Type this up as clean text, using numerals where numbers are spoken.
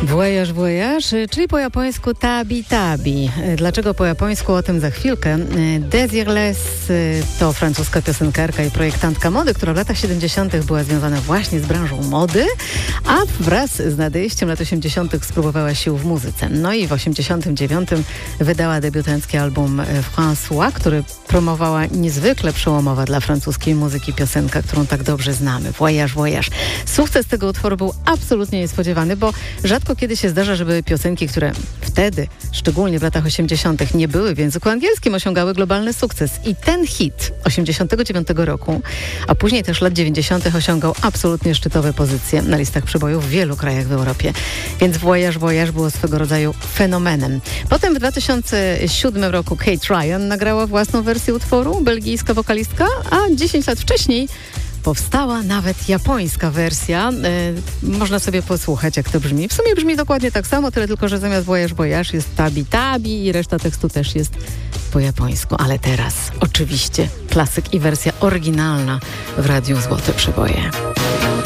Voyage, czyli po japońsku tabi tabi. Dlaczego po japońsku? O tym za chwilkę. Désirless to francuska piosenkarka i projektantka mody, która w latach 70. była związana właśnie z branżą mody, a wraz z nadejściem lat 80. spróbowała sił w muzyce. No i w 89. wydała debiutancki album François, który promowała niezwykle przełomowa dla francuskiej muzyki piosenka, którą tak dobrze znamy. Voyage. Sukces tego utworu był absolutnie niespodziewany, bo rzadko kiedy się zdarza, żeby piosenki, które wtedy, szczególnie w latach 80. nie były w języku angielskim, osiągały globalny sukces. I ten hit 89 roku, a później też lat 90. osiągał absolutnie szczytowe pozycje na listach przebojów w wielu krajach w Europie. Więc Voyage było swego rodzaju fenomenem. Potem w 2007 roku Kate Ryan nagrała własną wersję utworu, belgijska wokalistka, a 10 lat wcześniej powstała nawet japońska wersja. Można sobie posłuchać, jak to brzmi. W sumie brzmi dokładnie tak samo, tyle tylko, że zamiast Voyage jest tabi tabi i reszta tekstu też jest po japońsku. Ale teraz oczywiście klasyk i wersja oryginalna w Radiu Złote Przeboje.